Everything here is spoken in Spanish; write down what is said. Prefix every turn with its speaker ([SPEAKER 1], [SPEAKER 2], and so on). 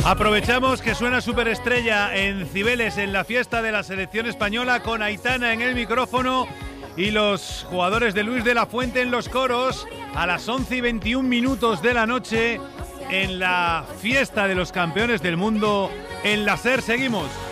[SPEAKER 1] Aprovechamos que suena Superestrella en Cibeles, en la fiesta de la selección española, con Aitana en el micrófono y los jugadores de Luis de la Fuente en los coros, a las 11:21 de la noche, en la fiesta de los campeones del mundo en la SER. Seguimos.